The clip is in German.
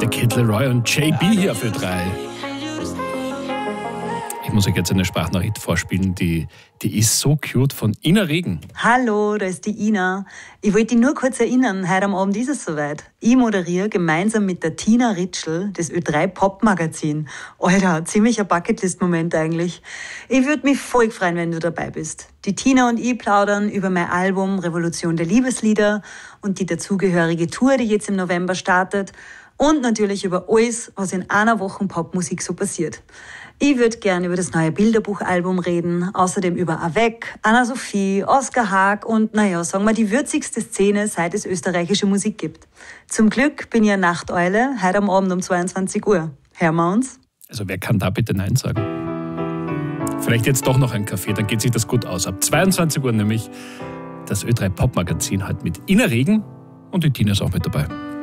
der Kid Leroy und JB hier für 3. Ich muss euch jetzt eine Sprachnachricht vorspielen, die ist so cute, von Ina Regen. Hallo, da ist die Ina. Ich wollte dich nur kurz erinnern, heute am Abend ist es soweit. Ich moderiere gemeinsam mit der Tina Ritschl das Ö3 Pop-Magazin. Alter, ziemlicher Bucketlist-Moment eigentlich. Ich würde mich voll freuen, wenn du dabei bist. Die Tina und ich plaudern über mein Album Revolution der Liebeslieder und die dazugehörige Tour, die jetzt im November startet. Und natürlich über alles, was in einer Woche Popmusik so passiert. Ich würde gerne über das neue Bilderbuchalbum reden, außerdem über Avec, Anna-Sophie, Oskar Haag und, sagen wir, die würzigste Szene, seit es österreichische Musik gibt. Zum Glück bin ich eine Nachteule, heute am Abend um 22 Uhr. Hören wir uns? Also wer kann da bitte Nein sagen? Vielleicht jetzt doch noch ein Kaffee, dann geht sich das gut aus. Ab 22 Uhr nämlich das Ö3 Pop-Magazin halt mit Ina Regen und die Tina ist auch mit dabei.